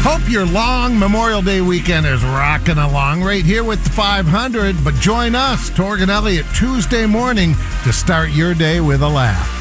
Hope your long Memorial Day weekend is rocking along right here with the 500. But join us, Torg and Elliott, Tuesday morning to start your day with a laugh.